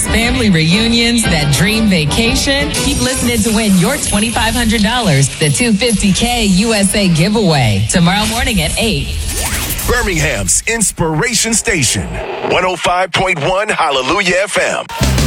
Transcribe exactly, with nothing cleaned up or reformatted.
family reunions, that dream vacation. Keep listening to win your twenty-five hundred dollars, the two hundred fifty K U S A giveaway, tomorrow morning at eight. Birmingham's Inspiration Station, one oh five point one Hallelujah F M.